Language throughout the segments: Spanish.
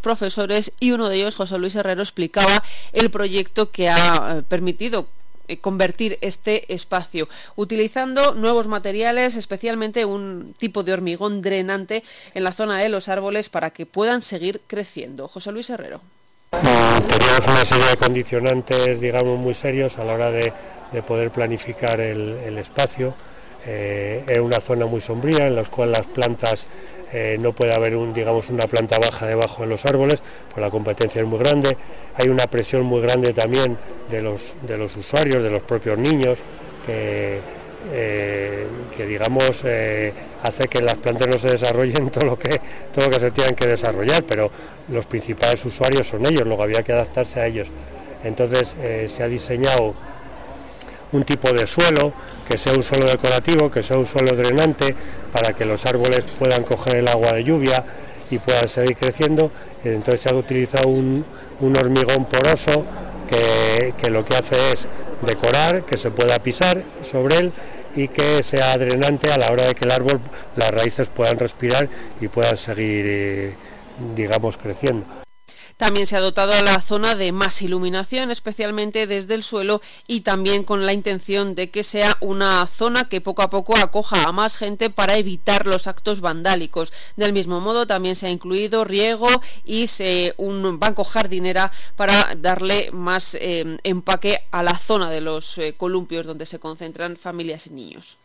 profesores, y uno de ellos, José Luis Herrero, explicaba el proyecto que ha permitido convertir este espacio, utilizando nuevos materiales, especialmente un tipo de hormigón drenante en la zona de los árboles para que puedan seguir creciendo. José Luis Herrero. Teníamos una serie de condicionantes, digamos, muy serios a la hora de poder planificar el espacio. Es una zona muy sombría en la cual las plantas no puede haber una planta baja debajo de los árboles, pues la competencia es muy grande. Hay una presión muy grande también de los usuarios, de los propios niños, que digamos hace que las plantas no se desarrollen todo lo que se tienen que desarrollar, pero los principales usuarios son ellos, luego había que adaptarse a ellos. Entonces se ha diseñado un tipo de suelo que sea un suelo decorativo, que sea un suelo drenante, para que los árboles puedan coger el agua de lluvia y puedan seguir creciendo. Entonces se ha utilizado un hormigón poroso que lo que hace es decorar, que se pueda pisar sobre él y que sea drenante a la hora de que el árbol, las raíces puedan respirar y puedan seguir, digamos, creciendo. También se ha dotado a la zona de más iluminación, especialmente desde el suelo, y también con la intención de que sea una zona que poco a poco acoja a más gente para evitar los actos vandálicos. Del mismo modo, también se ha incluido riego y un banco jardinera para darle más empaque a la zona de los columpios donde se concentran familias y niños.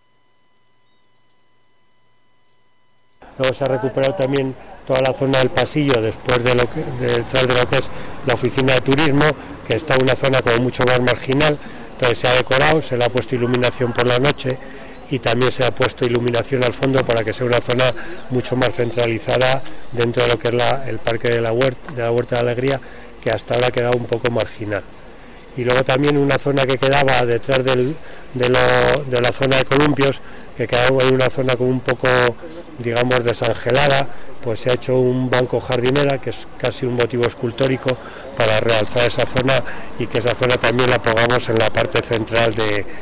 Luego se ha recuperado también toda la zona del pasillo detrás de lo que es la oficina de turismo, que está en una zona como mucho más marginal. Entonces se ha decorado, se le ha puesto iluminación por la noche y también se ha puesto iluminación al fondo para que sea una zona mucho más centralizada dentro de lo que es el parque de la Huerta de la Alegría, que hasta ahora ha quedado un poco marginal. Y luego también una zona que quedaba detrás de la zona de columpios, que quedaba en una zona como un poco, digamos, desangelada, pues se ha hecho un banco jardinera, que es casi un motivo escultórico, para realzar esa zona y que esa zona también la pongamos en la parte central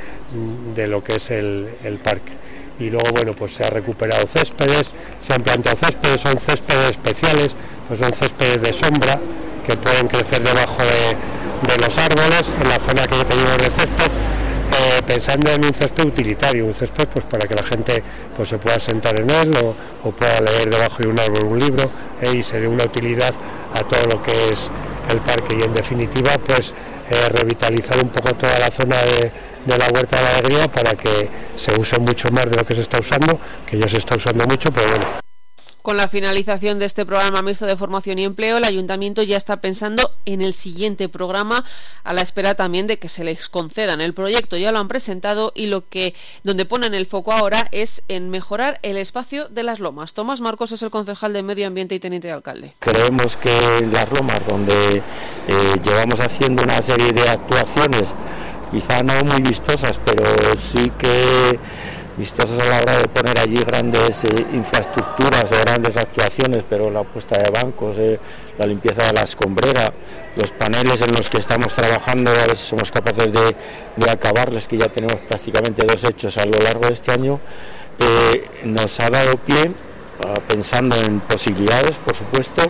de lo que es el parque. Y luego, bueno, pues se ha recuperado céspedes, se han plantado céspedes, son céspedes especiales, pues son céspedes de sombra que pueden crecer debajo de los árboles, en la zona que tenemos de césped, pensando en un césped utilitario, un césped pues para que la gente pues se pueda sentar en él o pueda leer debajo de un árbol un libro, y se dé una utilidad a todo lo que es el parque, y en definitiva pues revitalizar un poco toda la zona de la Huerta de la Alegría para que se use mucho más de lo que se está usando, que ya se está usando mucho, pero bueno. Con la finalización de este programa mixto de formación y empleo, el Ayuntamiento ya está pensando en el siguiente programa, a la espera también de que se les concedan. El proyecto ya lo han presentado y donde ponen el foco ahora es en mejorar el espacio de las Lomas. Tomás Marcos es el concejal de Medio Ambiente y teniente de alcalde. Creemos que en las Lomas, donde llevamos haciendo una serie de actuaciones, quizá no muy vistosas, pero sí que vistosas a la hora de poner allí grandes infraestructuras o grandes actuaciones, pero la puesta de bancos, la limpieza de la escombrera, los paneles en los que estamos trabajando, a ver si somos capaces de acabarles, que ya tenemos prácticamente 2 hechos a lo largo de este año, nos ha dado pie, pensando en posibilidades, por supuesto,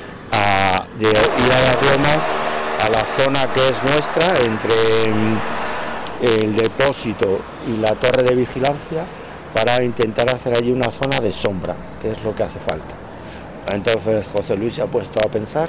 de ir a las Lomas, a la zona que es nuestra, entre el depósito y la torre de vigilancia, para intentar hacer allí una zona de sombra, que es lo que hace falta. Entonces José Luis se ha puesto a pensar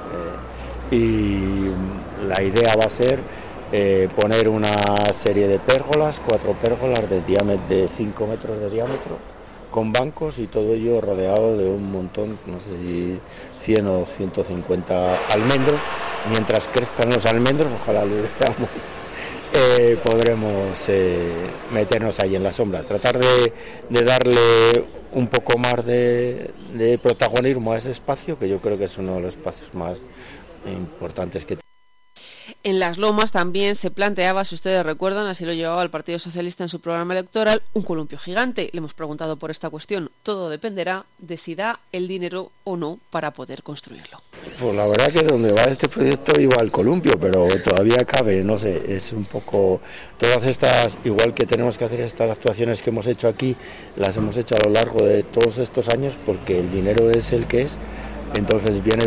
y la idea va a ser poner una serie de pérgolas, 4 pérgolas de 5 metros de diámetro, con bancos, y todo ello rodeado de un montón, no sé si 100 o 150 almendros. Mientras crezcan los almendros, ojalá lo veamos, podremos meternos ahí en la sombra, tratar de darle un poco más de protagonismo a ese espacio, que yo creo que es uno de los espacios más importantes que tenemos. En las Lomas también se planteaba, si ustedes recuerdan, así lo llevaba el Partido Socialista en su programa electoral, un columpio gigante. Le hemos preguntado por esta cuestión. Todo dependerá de si da el dinero o no para poder construirlo. Pues la verdad que donde va este proyecto iba el columpio, pero todavía cabe, no sé, es un poco... Todas estas, igual que tenemos que hacer estas actuaciones que hemos hecho aquí, las hemos hecho a lo largo de todos estos años, porque el dinero es el que es, entonces viene